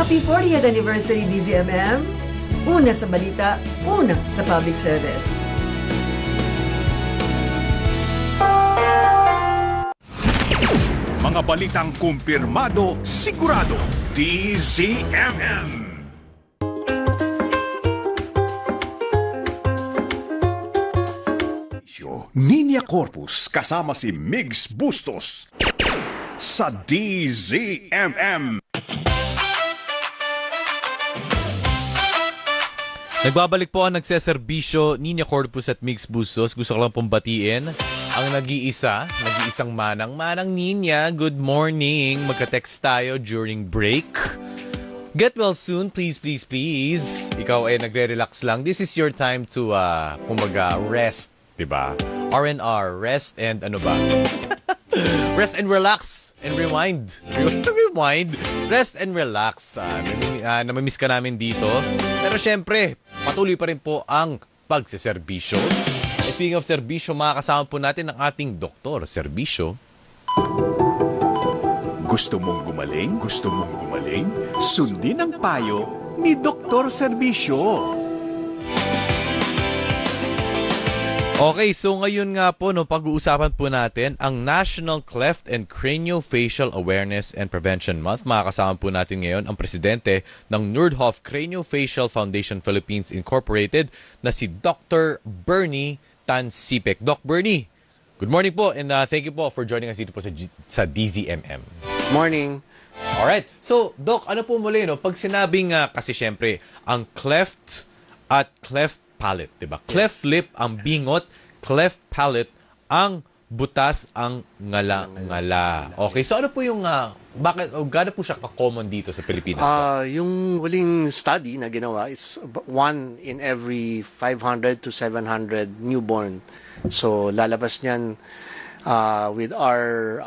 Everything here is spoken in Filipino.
Happy 40th Anniversary DZMM! Una sa balita, una sa public service. Mga balitang kumpirmado, sigurado, DZMM. Ninia Corpus kasama si Migs Bustos sa DZMM. Nagbabalik po ang nagseserbisyo Ninia Corpus at Migs Bustos. Gusto ko lang pong batiin ang nag-iisang manang Ninia. Good morning. Magka-text tayo during break. Get well soon, please, please, please. Ikaw ay nagre-relax lang. This is your time to, rest, diba? R&R, rest and ano ba? Rest and relax and rewind. Rewind. Rest and relax. Namimiss ka namin dito. Pero syempre, patuloy pa rin po ang pagseserbisyo. Speaking of serbisyo, makakasama po natin ang ating doktor serbisyo. Gusto mong gumaling? Gusto mong gumaling? Sundin ang payo ni Doktor Serbisyo. Okay, so ngayon nga po, pag-uusapan po natin ang National Cleft and Craniofacial Awareness and Prevention Month. Makakasama po natin ngayon ang presidente ng Nordhoff Craniofacial Foundation Philippines Incorporated na si Dr. Bernie Tansipek. Doc Bernie, good morning po and thank you po for joining us dito po sa DZMM. Morning. Alright, so Doc, ano po muli, pag sinabing kasi syempre, ang cleft at cleft palate, diba? Yes. Cleft lip ang bingot, cleft palate ang butas, ang ngala-ngala. Okay, so ano po yung, gaano po siya ka-common dito sa Pilipinas? Yung huling study na ginawa is 1 in every 500 to 700 newborn. So lalabas niyan with our